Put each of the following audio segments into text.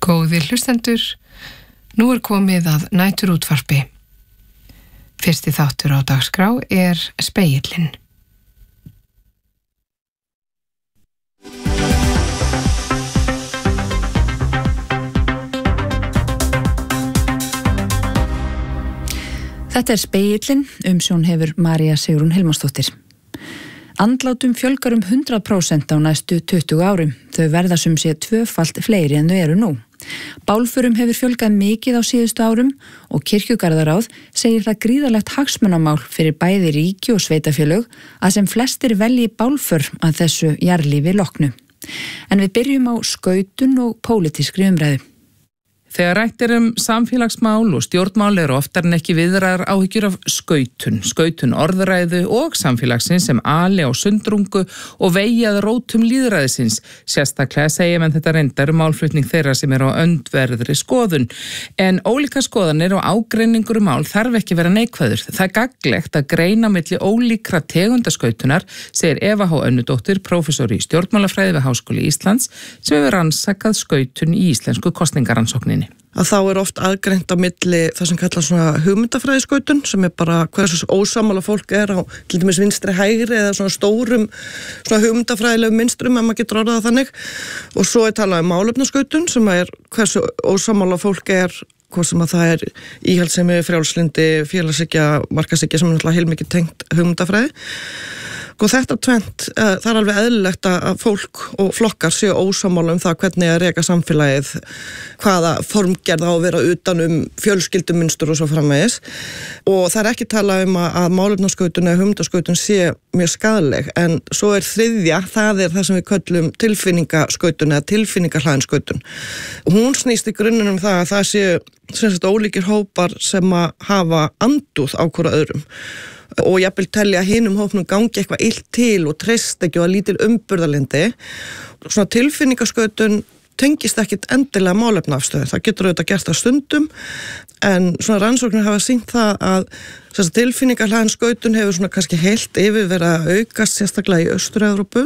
Góðir hlustendur, nú komið að næturútvarpi. Fyrsti þáttur á dagskrá Spegillinn. Þetta Spegillinn, umsjón hefur María Sigrún Hilmarsdóttir. Andlátum fjölgar 100% á næstu 20 árum. Þau verða sem sé tvöfalt fleiri en þau eru nú. Bálförum hefur fjölgað mikið á síðustu árum og Kirkjugarðaráð segir það gríðarlegt hagsmunamál fyrir bæði ríki og sveitafélög að sem flestir velji bálför að þessu jarðlífi loknu. En við byrjum á skautun og pólitískri umræðu. Þegar rætt samfélagsmál og stjórnmál oftar en ekki viðrar áhyggjur af skautun orðræðu og samfélagsins sem ali á sundrungu og vegi að rótum lýðræðisins. Sérstaklega segja menn þetta reyndar málflutning þeirra sem á öndverðri skoðun. En ólíka skoðanir og ágreiningur mál þarf ekki vera neikvæður. Það er gagnlegt að greina milli ólíkra tegundaskautunar, segir Eva H. Önnudóttir, prófessor í stjórnmálafræði við Háskóli Íslands, sem hefur rannsakað skautun í íslensku kosningarannsókninni. Að þá oft aðgreint á milli það sem kallar svona hugmyndafræðiskautun sem bara hversu ósammála fólk á til dæmis vinstri hægri eða svona stórum svona hugmyndafræðilegum mynstrum ef maður getur orðað þannig og svo talað málefnaskautun sem hversu ósammála fólk hvort sem að það íhaldssemi, frjálslyndi, félagshyggja, markaðshyggja sem náttúrulega heilmikið tengt hugmyndafræði. Og þetta tvennt, það alveg eðlilegt að fólk og flokkar séu ósammála það hvernig að reka samfélagið, hvaða formgerð á að vera utan fjölskyldumunnstur og svo framvegis. Og það ekki talað að málefnaskautun eða hugmyndaskautun sé mjög skaðleg, en svo þriðja, það það sem við köllum tilfinningaskautun eða tilfinningahlaðinskautun. Hún snýst í grunninn það að það séu ólíkir hópar sem að hafa andúð á hvora öðrum. Og jafnvel telja að hinum hópnum gangi eitthvað illt til og treyst ekki og að lítil umburðarlyndi. Svona tilfinningaskautun tengist ekkit endilega málefnaafstöðu. Það getur auðvitað gert á stundum, en svona rannsóknir hafa sýnt það að tilfinningahlaðinskautun hefur svona kannski heilt yfir verið að aukast sérstaklega í Austur-Evrópu.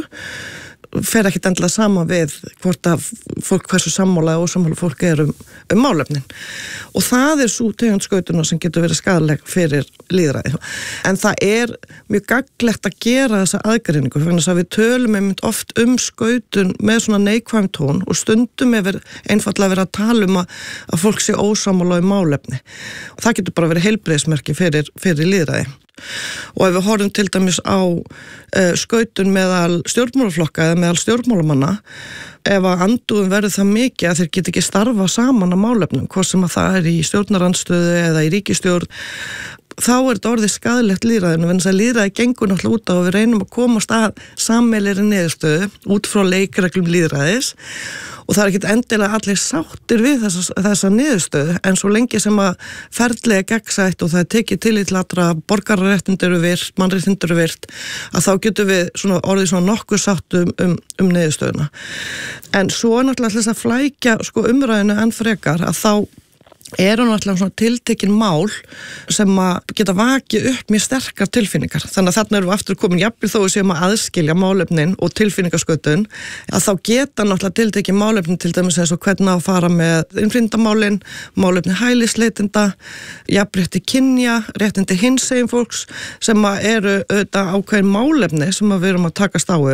Fer ekkit endilega sama við hvort að fólk hversu sammála og ósammála fólk málefnin. Og það sú tegund skautuna sem getur verið skaðleg fyrir lýðræði. En það mjög gagnlegt að gera þessa aðgreiningu, fyrir þess að við tölum oft skautun með svona neikvæðum tón og stundum einfaldlega verið að tala að fólk sé ósammála málefni. Og það getur bara verið heilbrigðismerki fyrir lýðræði. Og ef við horfum til dæmis á skautun meðal stjórnmálaflokka eða meðal stjórnmálamanna, ef að andúðin verður það mikið að þeir geta ekki starfa saman á málefnum, hvort sem að það í stjórnarandstöðu eða í ríkisstjórn, þá þetta orðið skaðlegt lýðræðinu, en þess að lýðræði gengur náttúrulega út á að við reynum að komast að sameiginlegri niðurstöðu út frá leikreglum lýðræðis og það ekkert endilega allir sáttir við þessa niðurstöðu, en svo lengi sem að ferðlega gegnsætt og það tekið tillit til allra borgararéttindi virt, mannréttindi virt, að þá getum við orðið nokkuð sátt niðurstöðuna. En svo náttúrulega þess að flækja umræðinu enn frekar að þá náttúrulega svona tiltekin mál sem að geta vakið upp mjög sterkar tilfinningar. Þannig að þarna erum við aftur komin jafnvel þó við séum að aðskilja málefnin og tilfinningaskötun, að þá geta náttúrulega tiltekin málefnin til dæmis eins og hvernig að fara með innflytjendamálin, málefni hælisleitinda, jafnrétti kynja, réttindi hinsegin fólks sem að auðvitað ákveðin málefni sem að við erum að takast á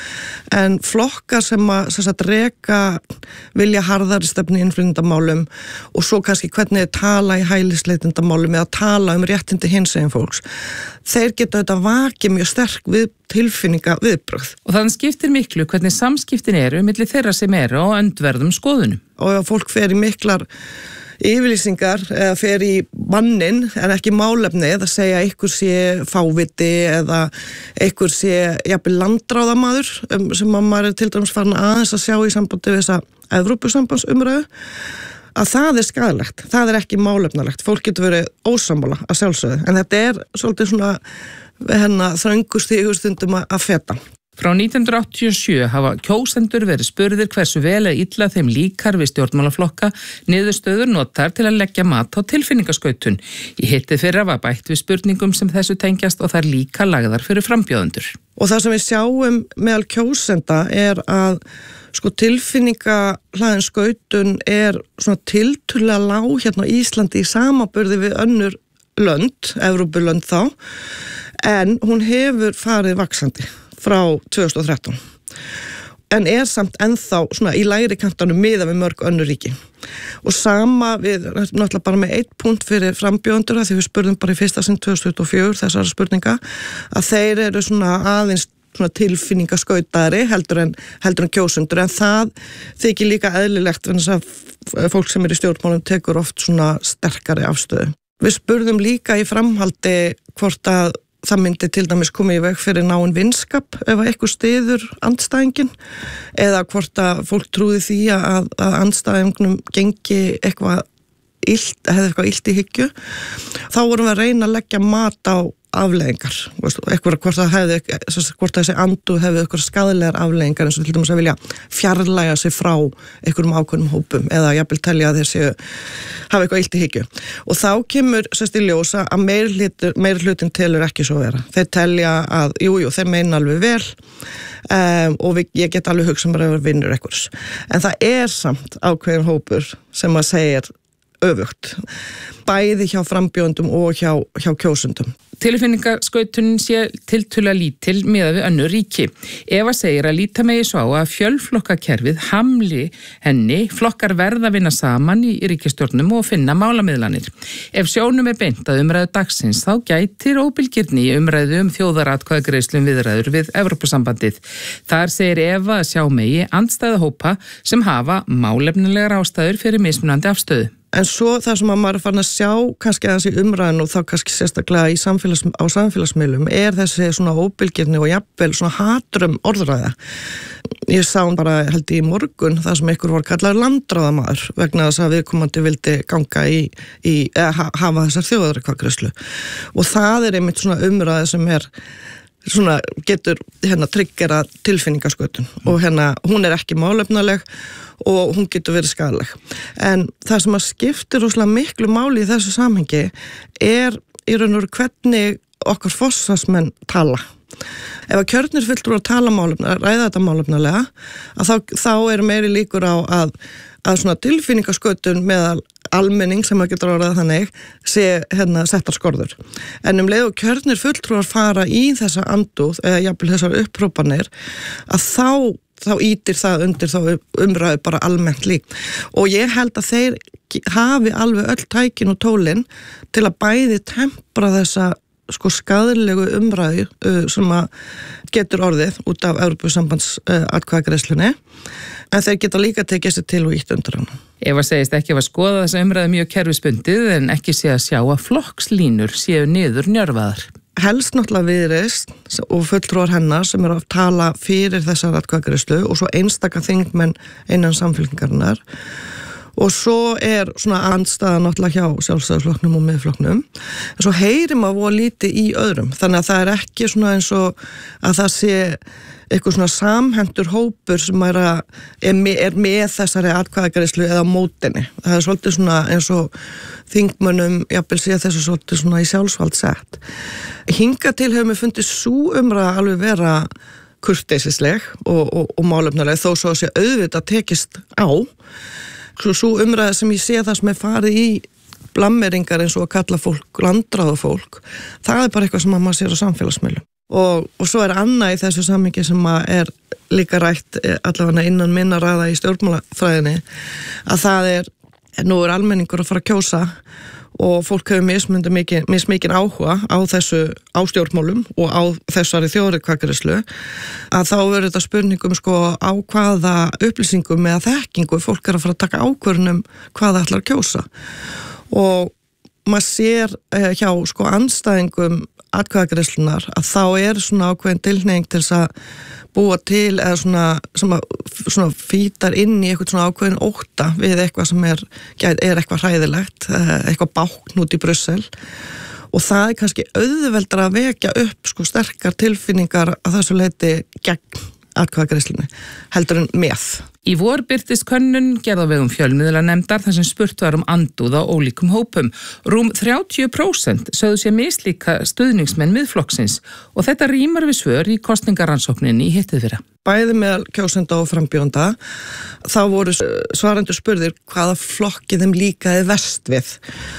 en flokkar sem að reka vilja harðari stefni í innflytjendamálum og svo kannski hvernig tala í hælisleitendamálum eða tala réttindi hinsegin fólks. Þeir geta þetta vakið mjög sterk við tilfinninga viðbrögð. Og þannig skiptir miklu hvernig samskiptin milli þeirra sem á öndverðum skoðunum. Og ef fólk fer í miklar yfirlýsingar eða fer í mannin en ekki málefni eða segja einhver sé fáviti eða einhver sé jafnvel landráðamaður sem að maður til dæmis farin aðeins að sjá í sambandi við þessa Evrópusambandsumræðu, að það skaðlegt, það ekki málefnalegt. Fólk getur verið ósammála að sjálfsögðu, en þetta svolítið svona þröngustígur stundum að feta. Frá 1987 hafa kjósendur verið spurðir hversu vel eða illa þeim líkar við stjórnmálaflokka, niðurstöður notar til að leggja mat á tilfinningaskautun. Í hitið fyrra var bætt við spurningum sem þessu tengjast og þær líka lagðar fyrir frambjóðendur. Og það sem við sjáum meðal kjósenda að tilfinningahlaðin skautun svona tiltölulega lág hérna á Íslandi í samanburði við önnur lönd, Evrópulönd þá, en hún hefur farið vaxandi frá 2013 en samt ennþá svona í lægri kantanum miðað við mörg önnur ríki. Og sama við náttúrulega bara með 1 punkt fyrir frambjóðendur því við spurðum bara í fyrsta sinn 2024 þessara spurninga að þeir eru svona aðeins svona tilfinningaskautari heldur en kjósendur, en það þykir líka eðlilegt vegna þess að fólk sem í stjórnmálum tekur oft svona sterkari afstöðu. Við spurðum líka í framhaldi hvort að það myndi til dæmis komið í veg fyrir náinn vinskap ef eitthvað styður andstæðingin eða hvort að fólk trúði því að andstæðingnum gengi eitthvað illt, hefði eitthvað illt í hyggju. Þá vorum við að reyna að leggja mat á afleiðingar, hvort þessi andu hefði eitthvað skadlegar afleiðingar eins og til dæmis að vilja fjarlæga sig frá einhverjum ákveðnum hópum eða jafnvel telja að þessi hafa eitthvað illt í hyggju. Og þá kemur í ljósa að meiri hlutin telur ekki svo vera. Þeir telja að, þeir meina alveg vel og ég get alveg hugsað mér að vera vinnur einhvers. En það samt ákveðin hópur sem að segja öfugt, bæði hjá frambjóðendum og hjá kjósendum. Tilfinningaskautunin sé tiltölulega lítil miðað við önnur ríki. Eva segir að líta megi svo á að fjölflokkakerfið hamli henni, flokkar verða að vinna saman í ríkisstjórnum og finna málamiðlanir. Ef sjónum beint að umræðu dagsins þá gætir óbilgirni í umræðu þjóðaratkvæðagreiðslu viðræður við Evrópusambandið. Þar segir Eva að sjá megi andstæða hópa sem hafa málefnilegar ástæður fyrir mismunandi afstöðu. En svo það sem að maður farin að sjá kannski aðeins í umræðinu og þá kannski sérstaklega á samfélagsmiðlum þessi svona óbilgirni og jafnvel svona hatrum orðræða. Ég sá bara held í morgun það sem einhver var kallaður landráðamaður vegna þess að viðkomandi vildi ganga hafa þessar þjóðaratkvæðagreiðslu. Og það einmitt svona umræða sem svona getur tryggjara tilfinningaskautun og hún ekki málefnaleg og hún getur verið skaðleg. En það sem að skiptir rosalega miklu máli í þessu samhengi í raun og veru hvernig okkar forsvarsmenn tala. Ef að kjörnir fulltrúar tala ræða þetta málefnalega, þá meiri líkur á að svona tilfinningaskautun meðal almenning sem að getur orðað þannig sé settar skorður. En leið og kjörnir fulltrúar fara í þessa andúð eða jafnvel þessar upphrópanir að þá ítir það undir þá umræðu bara almennt lík. Og ég held að þeir hafi alveg öll tækin og tólin til að bæði tempra þessa skaðlegu umræðu sem að getur orðið út af Evrópusambands atkvæðagreiðslunni, en þeir geta líka tekið sér til og ítt undir hana. Eva segist ekki að skoða þessa umræðu mjög kerfisbundið en ekki sé að sjá að flokkslínur séu niður njörfaðar. Helst náttúrulega Viðreisn og fulltrúar hennar sem eru að tala fyrir þessar atkvæðagreiðslu og svo einstaka þingmenn innan samfylkingarinnar. Og svo svona andstæða náttúrulega hjá Sjálfstæðisflokknum og Miðflokknum. En svo heyrir maður voða lítið í öðrum. Þannig að það ekki svona eins og að það sé eitthvað svona samhentur hópur sem er með þessari atkvæðagreiðslu eða mótinni. Það svolítið svona eins og þingmönnum jafnvel sé þessu svolítið svona í sjálfsvald sett. Hingað til hefur mér fundið sú umræða alveg vera kurteisisleg og málefnaleg þó svo að sé auðvitað tekist á. Svo umræða sem ég sé það sem farið í blammeringar eins og að kalla fólk landráðafólk, það bara eitthvað sem maður sér á samfélagsmiðlum. Og svo annað í þessu samhengi sem líka rætt allavega innan minna ræða í stjórnmálafræðinni að það nú almenningur að fara að kjósa og fólk hefur mismikinn áhuga á stjórnmálum og á þessari þjóðaratkvæðagreiðslu að þá verður þetta spurningum á hvaða upplýsingum eða þekkingu fólk að fara að taka ákvörðun hvað það ætlar að kjósa. Og maður sér hjá andstæðingum atkvæðagreiðslunar að þá svona ákveðin tilhneiging til þess að búa til eða svona fítar inn í eitthvað svona ákveðin ótta við eitthvað sem eitthvað hræðilegt, eitthvað bákn út í Brussel og það kannski auðveldara að vekja upp sko sterkar tilfinningar að þessu leyti gegn atkvæðagreiðslunni heldur en með. Í vor birtist könnun gerð á vegum fjölmiðlanefndar þar sem spurt var ólíkum ólíkum hópum. Rúm 30% sögðu sér mislíka stuðningsmenn Miðflokksins og þetta rímar við svör í kosningarannsókninni í hittið fyrra. Bæði meðal kjósenda og frambjóðenda þá voru svarendur spurðir hvaða flokki þeim líkaði verst við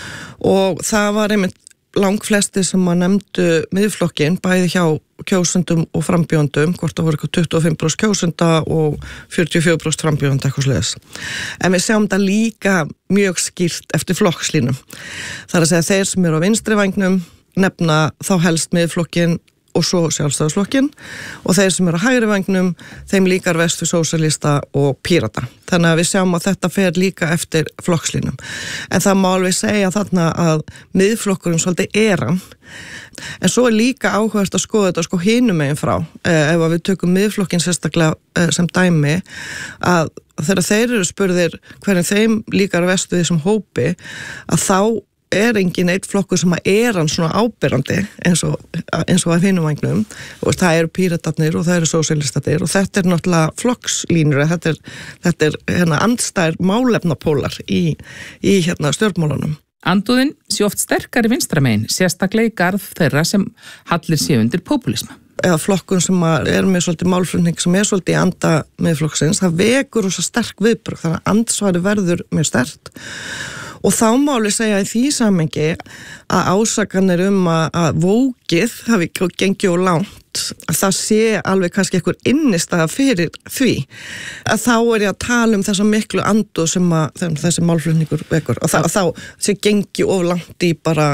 og það var einmitt langflesti sem að nefndu Miðflokkin, bæði hjá kjósendum og frambjóðendum, hvort það voru 25% kjósenda og 44% frambjóðenda eitthvað sliðis. En við sjáum það líka mjög skýrt eftir flokkslínum. Það er að segja þeir sem eru á vinstri vængnum nefna þá helst Miðflokkin og svo Sjálfstæðisflokkin og þeir sem eru á hægri vængnum þeim líkar vest við sósíalista og Pírata. Þannig að við sjáum að þetta fer líka eftir flokkslínum. En það má alveg segja þarna að Miðflokkurinn svolítið hann. En svo er líka áhugavert að skoða þetta sko hinum megin frá. Ef við tökum Miðflokkinn sérstaklega sem dæmi að þegar þeir eru spurðir hvernig þeim líkar vest við þessum hópi að þá er engin eitt flokkur sem að hann svona áberandi eins og að hinum vængnum og það eru Píratarnir og það eru sósíalistatir og þetta er náttúrulega flokkslínur þetta er andstæðir málefnapólar í stjórnmálunum. Andúðin sé oft sterkari vinstramegin, sérstaklega í garð þeirra sem hallir sig undir popúlisma. Eða flokkun sem er með svolítið málflutning sem er svolítið í anda Miðflokksins, það vekur rosa sterk viðbrögð, þannig að andsvari verður mjög sterkt. Og þá má alveg segja í því samhengi að ásakanir að vókið hafi gengið og langt, að það sé alveg kannski einhver innistæða fyrir því. Að þá er ég að tala um þessa miklu andu sem þessi málflutningur vekur. Og þá sé gengið of langt í bara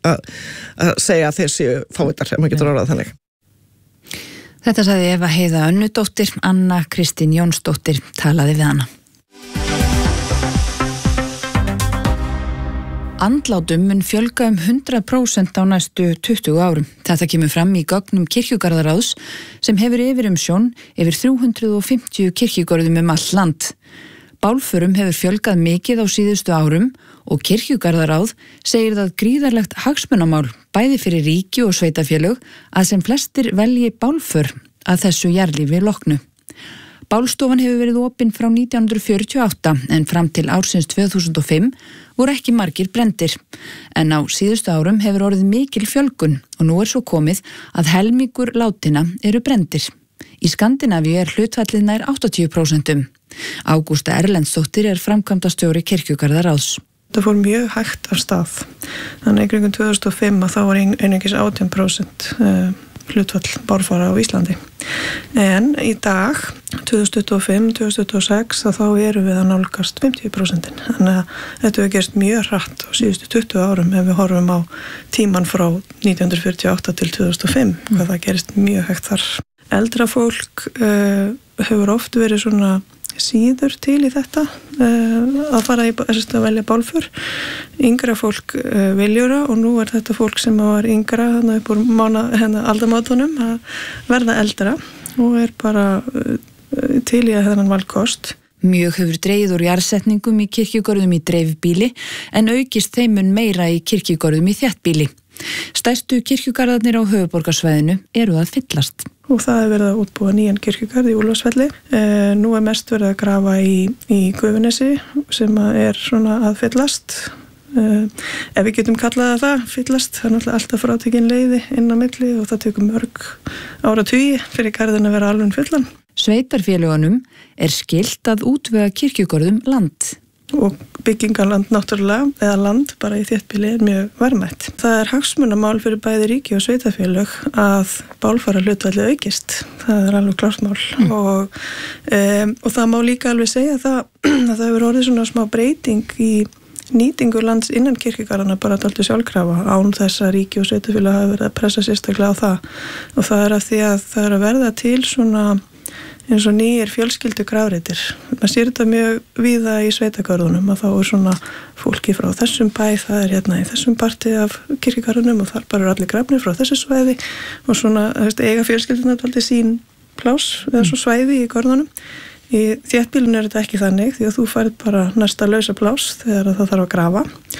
að segja að þeir séu fávitar, ef maður getur orðað þannig. Þetta sagði Eva Heiða Önnudóttir, Anna Kristín Jónsdóttir talaði við hana. Andlátum mun fjölga 100% á næstu 20 árum. Þetta kemur fram í gögnum Kirkjugarðaráðs sem hefur yfirumsjón yfir 350 kirkjugörðum all land. Bálförum hefur fjölgað mikið á síðustu árum og Kirkjugarðaráð segir það gríðarlegt hagsmunamál bæði fyrir ríki og sveitafélög að sem flestir velji bálför að þessu jarðlífi loknu. Bálstofan hefur verið opin frá 1948 en fram til ársins 2005 voru ekki margir brenndir. En á síðustu árum hefur orðið mikil fjölgun og nú er svo komið að helmingur látinna eru brenndir. Í Skandinavíu er hlutfallið nær 80%. Ágústa Erlendsdóttir er framkvæmdastjóri Kirkjugarðaráðs. Það fór mjög hægt af stað. Þannig í kringum 2005 að þá var einungis 18% hlutfall bálfara á Íslandi. En í dag, 2025-2026, þá erum við að nálgast 50%. Þannig að þetta hefur gerst mjög hratt á síðustu 20 árum ef við horfum á tíman frá 1948 til 2005, hvað það gerist mjög hægt þar. Eldra fólk hefur oft verið svona síður til í þetta að fara að velja bálför. Yngra fólk viljura og nú er þetta fólk sem var yngra upp úr aldamátunum að verða eldra og er bara til í að þennan valkost. Mjög hefur dregið úr jarðsetningum í kirkjugörðum í dreifbíli en aukist þeimun meira í kirkjugörðum í þéttbíli. Stærstu kirkjugarðarnir á höfuðborgarsvæðinu eru að fyllast. Og það er verið að útbúa nýjan kirkjugarð í Úlfarsfelli. Nú er mest verið að grafa í Gufunesi sem er svona að fyllast. Ef við getum kallað það fyllast, það er náttúrulega alltaf frátekin leiði inn á milli og það tekur mörg áratugi fyrir garðin að vera alveg fullan. Sveitarfélögunum er skylt að útvega kirkjugörðum land. Og byggingarland náttúrulega, eða land bara í þéttbýli er mjög verðmætt. Það er hagsmunamál fyrir bæði ríki og sveitafélög að bálfara hlutfalli aukist. Það er alveg klart mál og það má líka alveg segja að það hefur orðið svona smá breyting í nýtingu lands innan kirkjugarðana bara dálítið sjálfkrafa án þess að ríki og sveitafélög hafa verið að pressa sérstaklega á það. Og það er af því að það er að verða til svona eins og nýjir fjölskyldu grafreitir. Maður sér þetta mjög víða í sveitagörðunum að þá er svona fólki frá þessum bæ, það er hérna í þessum parti af kirkjugarðunum og þar bara er allir grafnir frá þessu svæði og svona eiga fjölskylduna alltaf sín pláss eða svo svæði í görðunum. Í þéttbýlinu er þetta ekki þannig því að þú færð bara næsta lausa pláss þegar það þarf að grafa.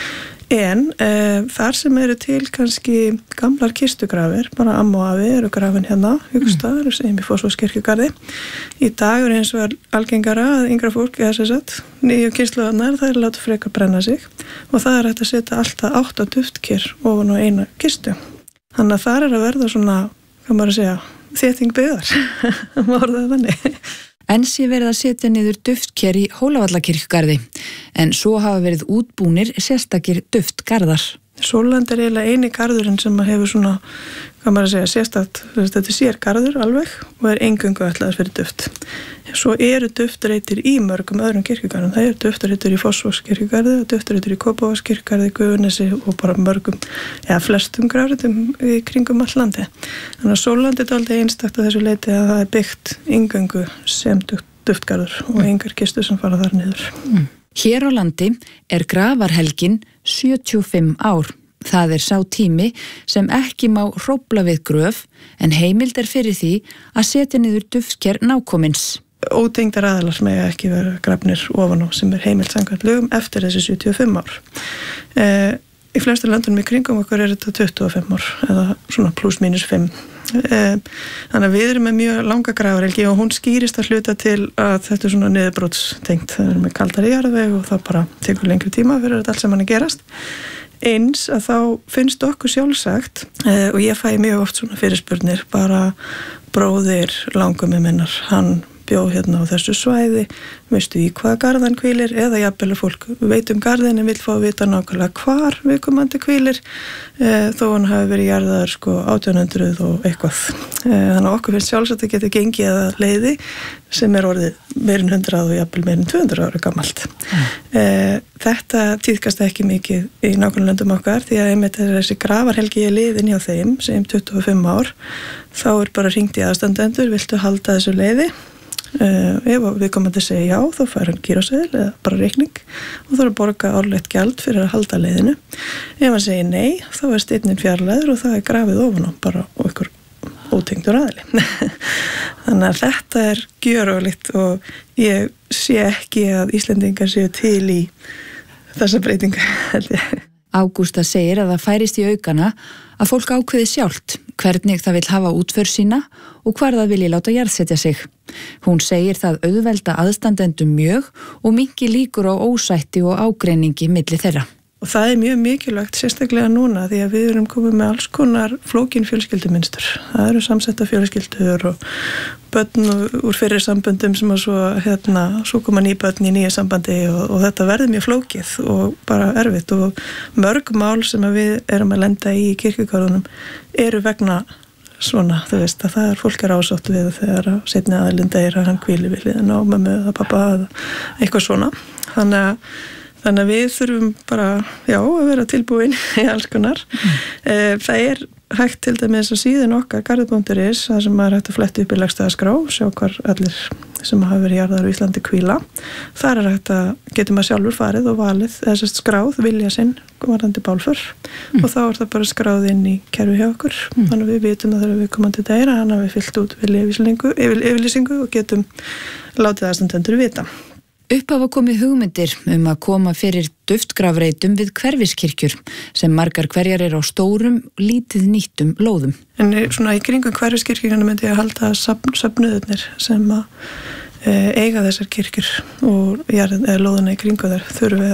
En þar sem eru til kannski gamlar kistugrafir, bara amma og afi eru grafin hérna, Hugstaðar, sem í Fossvogskirkjugarði. Í dag eins og algengara að yngra fólk, eða sem sagt, nýju kynslóðarnar, það er látið frekar brenna sig og það er hægt að setja alltaf 8 duftker ofan á eina kistu. Þannig að þar að verða svona, hvað maður að segja, þétting byggðar, má orða þannig. En sé verið að setja niður duftker í Hólavallakirkjugarði, en svo hafa verið útbúnir sérstakir duftgarðar. Sólland er eiginlega eini garðurinn sem hefur svona, hvað maður að segja, sérstakt, þetta sér garður alveg og er eingöngu ætlaður fyrir duft. Svo eru duftreitir í mörgum öðrum kirkjugarðum. Það eru duftreitir í Fossvogskirkjugarði og duftreitir í Kópavogskirkjugarði, Gufunesi og bara mörgum, eða flestum grafreitum í kringum all landi. Þannig að Sólland er dálítið einstakt að þessu leiti að það er byggt eingöngu sem duftgarður og engar kistur sem fara þar niður. Hér á landi er grafarhelgin 75 ár. Það er sá tími sem ekki má hrófla við gröf en heimild er fyrir því að setja niður duftker nákomins. Ótengdar aðalar mega ekki vera grafnir ofan á sem er heimild samkvæmt lögum eftir þessi 75 ár. Í flestu löndunum í kringum okkur er þetta 25 ár eða svona pluss mínus 5. Þannig að við erum með mjög langa grafarhelgi og hún skýrist að hluta til að þetta er svona niðurbrótstengt. Það er með kaldari jarðveg og það bara tekur lengri tíma fyrir þetta allt sem hann er gerast. Eins að þá finnst okkur sjálfsagt og ég fæ mjög oft svona fyrirspurnir, bara bróðir langömmu minnar, hann bjó hérna á þessu svæði, veistu í hvaða garðan hvílir, eða jafnvel að fólk veit garðin en vill fá að vita nákvæmlega hvar viðkomandi hvílir, þó hann hafi verið jarðaður sko 1800 og eitthvað. Þannig að okkur finnst sjálfsagt að geta gengið að leiði sem er orðið meirinn 100 og jafnvel meirinn 200 ára gamalt. Þetta tíðkast ekki mikið í nákvæmlega löndum okkar því að einmitt þessi grafarhelgi er liðin hjá þeim sem 25 ár, þá er bara hringt í aðstandendur, viltu halda þessu leiði? Ef við komum að segja já, þá fær hann gíróseðil eða bara reikning og þá er að borga árlegt gjald fyrir að halda leiðinu. Ef hann segir nei, þá er steinnin fjarlæður og það er grafið ofan á bara og ykkur ótengdur aðili. Þannig að þetta er gjörólíkt og ég sé ekki að Íslendingar séu til í þessa breytingu, held ég. Ágústa segir að það færist í aukana að fólk ákveði sjálft hvernig það vill hafa útför sína og hvar það vilji láta jarðsetja sig. Hún segir það auðvelda aðstandendum mjög og minnki líkur á ósætti og ágreiningi milli þeirra. Og það er mjög mikilvægt, sérstaklega núna, því að við erum komið með alls konar flókin fjölskyldumynstur. Það eru samsetta fjölskyldur og börn úr fyrir samböndum sem að svo koma ný börn í nýja sambandi og þetta verður mjög flókið og bara erfitt og mörg mál sem að við erum að lenda í kirkjugarðunum eru vegna svona, þú veist, að það er fólk ásátt við þegar að seinni aðilinn deyr að hann hvíli við hliðina á mömmu eða pappa eða eitthvað svona. Þannig að við þurfum bara, að vera tilbúin í alls konar. Það er hægt til dæmis að síðan okkar garður.is, það sem er hægt að fletta upp í legstaðaskrá, sjá hvar allir sem hafa verið jarðaðar á Íslandi hvíla. Þar er hægt að getur maður sjálfur farið og valið þess skráð vilja sinn varðandi bálför og þá er það bara skráð inn í kerfi hjá okkur. Þannig að við vitum að þegar við komum til deyra, hann hafi fyllt út yfirlýsingu og getum látið aðstandendur vita. Upp hafa komið hugmyndir að koma fyrir duftgrafreitum við hverfiskirkjur sem margar hverjar eru á stórum, lítið nýttum lóðum. En svona í kringum hverfiskirkjurna myndi ég að halda söfnuðurnir sem eiga þessar kirkjur og lóðuna í kringum þær þurfi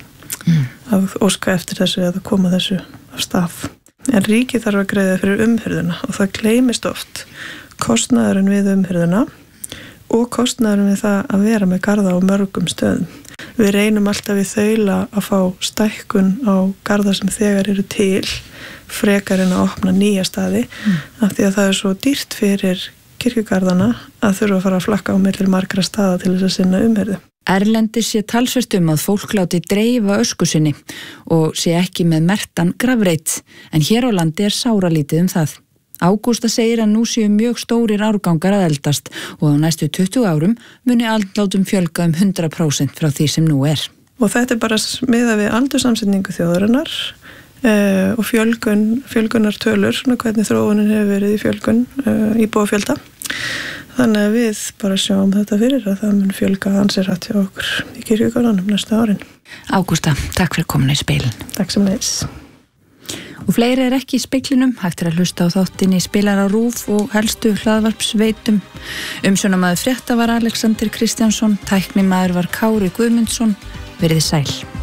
að óska eftir þessu eða koma þessu af stað. En ríkið þarf að greiða fyrir umhirðuna og það gleymist oft kostnaðurinn við umhirðuna og kostnaðurinn við það að vera með garða á mörgum stöðum. Við reynum alltaf í þaula að fá stækkun á garða sem þegar eru til frekar en að opna nýja staði af því að það er svo dýrt fyrir kirkjugarðana að þurfa að fara að flakka á milli margra staða til þess að sinna umhirðu. Erlendis sé talsvert að fólk láti dreifa ösku sinni og sé ekki með merktan grafreit en hér á landi er sáralítið það. Ágústa segir að nú séu mjög stórir árgangar að eldast og á næstu 20 árum muni andlátum fjölga 100% frá því sem nú er. Og þetta er bara miðað við aldursamsetningu þjóðarinnar og fjölgunartölur, svona hvernig þróunin hefur verið í fjölgun íbúafjölda. Þannig að við bara sjáum þetta fyrir að það mun fjölga ansirætt hjá okkur í kirkjugarðanum næsta árin. Ágústa, takk fyrir komin í speilin. Takk sem leiðis. Og fleiri ekki í speglinum, hægt að hlusta á þáttinni Spilar á RÚV og helstu hlaðvarpsveitum. Umsjónarmaður frétta var Alexander Kristjánsson, tæknimaður var Kári Guðmundsson. Verið sæl.